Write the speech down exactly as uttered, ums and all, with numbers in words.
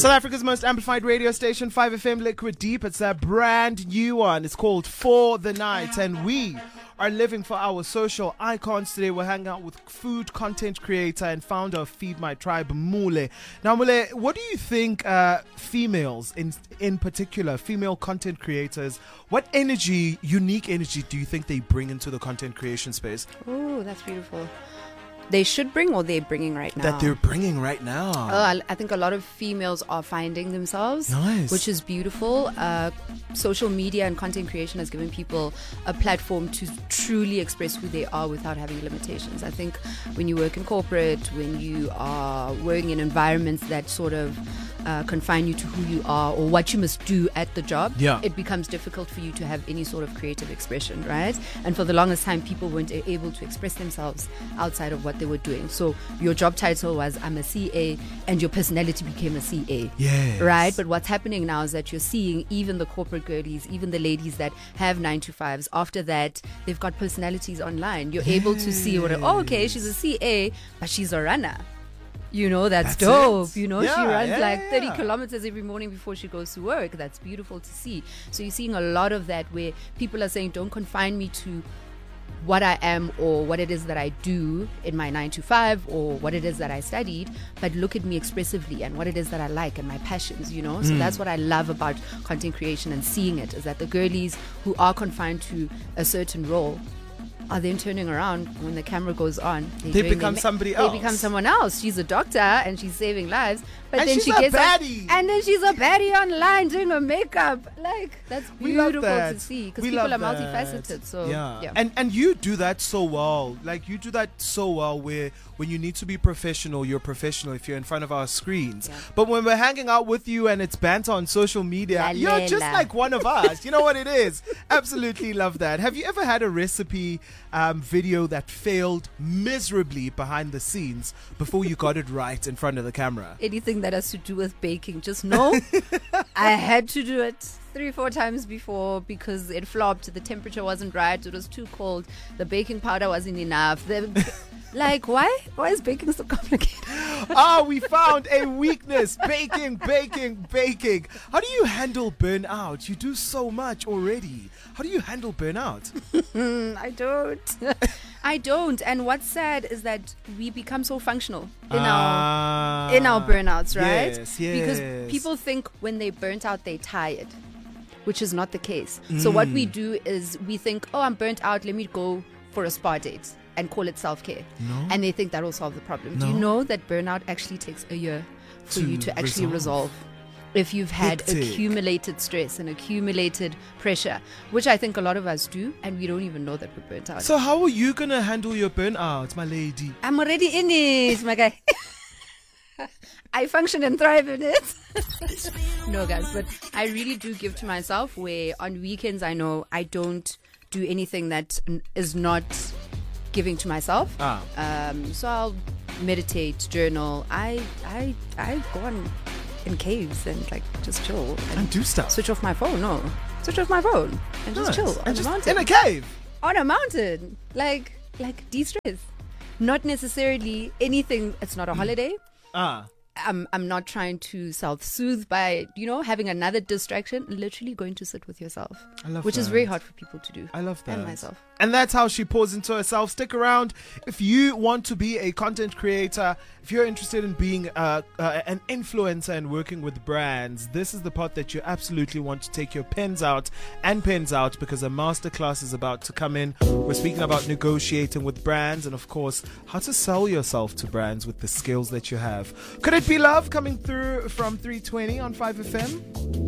South Africa's most amplified radio station, five F M Liquid Deep. It's a brand new one. It's called For the Night, and we are living for our social icons. Today we're hanging out with food content creator and founder of Feed My Tribe, Mule. Now, Mule, what do you think uh, females, in in particular, female content creators, what energy, unique energy, do you think they bring into the content creation space? Oh, that's beautiful. They should bring, or they're bringing right now? That they're bringing right now. Oh, I, I think a lot of females are finding themselves, nice, which is beautiful. Uh, social media and content creation has given people a platform to truly express who they are without having limitations. I think when you work in corporate, when you are working in environments that sort of Uh, confine you to who you are or what you must do at the job, yeah. it becomes difficult for you to have any sort of creative expression, right? And for the longest time, people weren't able to express themselves outside of what they were doing. So your job title was, I'm a C A, and your personality became a C A, yes. right? But what's happening now is that you're seeing even the corporate girlies, even the ladies that have nine to fives, after that, they've got personalities online. You're yes. able to see, what, oh, okay, she's a C A, but she's a runner. You know, that's, that's dope. It. You know, yeah, she runs yeah, like thirty yeah. kilometers every morning before she goes to work. That's beautiful to see. So you're seeing a lot of that where people are saying, don't confine me to what I am or what it is that I do in my nine to five or what it is that I studied, but look at me expressively and what it is that I like and my passions, you know. So mm. that's what I love about content creation and seeing it, is that the girlies who are confined to a certain role are then turning around when the camera goes on. They become ma- somebody else. They become someone else. She's a doctor and she's saving lives. But and then she's she a gets baddie. On, and then she's a baddie online doing her makeup. Like, that's beautiful to see, because people are that. multifaceted. So yeah. yeah. And and you do that so well. Like, you do that so well where when you need to be professional, you're professional if you're in front of our screens. Yeah. But when we're hanging out with you and it's banter on social media, la, you're la, just la. like one of us. You know what it is? Absolutely love that. Have you ever had a recipe um, video that failed miserably behind the scenes before you got it right in front of the camera? Anything that has to do with baking, just know I had to do it three, four times before because it flopped. The temperature wasn't right. It was too cold. The baking powder wasn't enough. The, like, why? Why is baking so complicated? Ah, we found a weakness. Baking, baking, baking. How do you handle burnout? You do so much already. How do you handle burnout? I don't. I don't. And what's sad is that we become so functional in ah, our in our burnouts, right? Yes, yes. Because people think when they burnt out, they're tired, which is not the case. Mm. So what we do is we think, oh, I'm burnt out, let me go for a spa date and call it self-care. No. And they think that will solve the problem. No. Do you know that burnout actually takes a year for to you to actually resolve? resolve? If you've had Hectic. accumulated stress and accumulated pressure, which I think a lot of us do, and we don't even know that we're burnt out. So how are you going to handle your burnout, my lady? I'm already in it, my guy. I function and thrive in it. No, guys, but I really do give to myself, where on weekends I know I don't do anything that n- is not giving to myself. Ah. Um, so I'll meditate, journal. I, I, I go on in caves and like just chill and, and do stuff. Switch off my phone. No, switch off my phone and just nice. chill and on just a mountain. In a cave. On a mountain, like like de-stress. Not necessarily anything. It's not a holiday. Ah. I'm I'm not trying to self-soothe by, you know, having another distraction. Literally going to sit with yourself. I love which that. is very hard for people to do. I love that. And myself. And that's how she pours into herself. Stick around. If you want to be a content creator, if you're interested in being uh, uh, an influencer and working with brands, this is the part that you absolutely want to take your pens out and pens out, because a masterclass is about to come in. We're speaking about negotiating with brands and, of course, how to sell yourself to brands with the skills that you have. Could it be love coming through from three twenty on five F M?